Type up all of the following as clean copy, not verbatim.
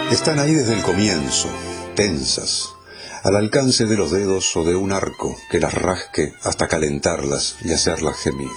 Están ahí desde el comienzo, tensas, al alcance de los dedos o de un arco que las rasque hasta calentarlas y hacerlas gemir.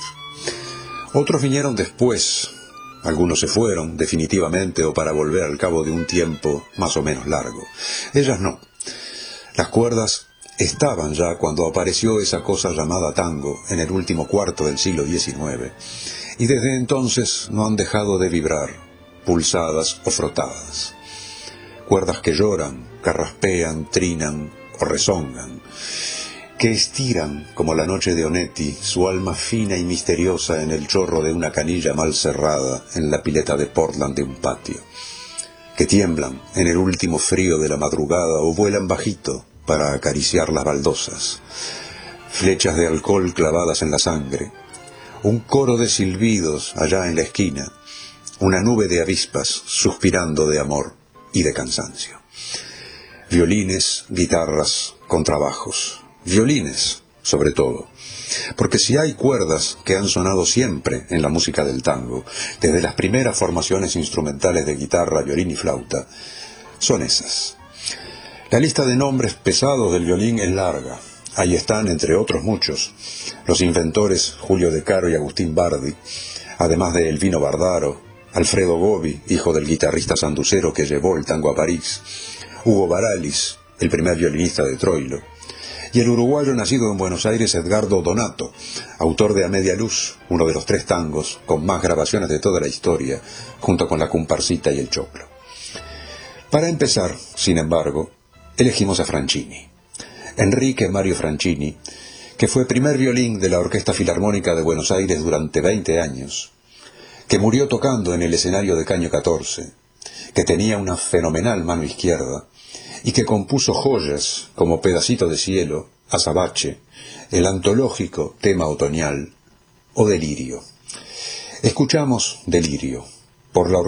Otros vinieron después, algunos se fueron definitivamente o para volver al cabo de un tiempo más o menos largo. Ellas no. Las cuerdas estaban ya cuando apareció esa cosa llamada tango en el último cuarto del siglo XIX, y desde entonces no han dejado de vibrar, pulsadas o frotadas. Cuerdas que lloran, carraspean, trinan o rezongan, que estiran, como la noche de Onetti, su alma fina y misteriosa en el chorro de una canilla mal cerrada en la pileta de Portland de un patio, que tiemblan en el último frío de la madrugada o vuelan bajito para acariciar las baldosas, flechas de alcohol clavadas en la sangre, un coro de silbidos allá en la esquina, una nube de avispas suspirando de amor y de cansancio. Violines, guitarras, contrabajos, violines sobre todo, porque si hay cuerdas que han sonado siempre en la música del tango, desde las primeras formaciones instrumentales de guitarra, violín y flauta, son esas. La lista de nombres pesados del violín es larga. Ahí están, entre otros muchos, los inventores Julio De Caro y Agustín Bardi, además de Elvino Bardaro, Alfredo Gobi, hijo del guitarrista sanducero que llevó el tango a París, Hugo Baralis, el primer violinista de Troilo, y el uruguayo nacido en Buenos Aires Edgardo Donato, autor de A Media Luz, uno de los 3 tangos con más grabaciones de toda la historia, junto con la comparsita y el choclo. Para empezar, sin embargo, elegimos a Franchini, Enrique Mario Franchini, que fue primer violín de la Orquesta Filarmónica de Buenos Aires durante 20 años, que murió tocando en el escenario de Caño 14, que tenía una fenomenal mano izquierda y que compuso joyas como Pedacito de Cielo, Azabache, el antológico Tema Otoñal o Delirio. Escuchamos Delirio por la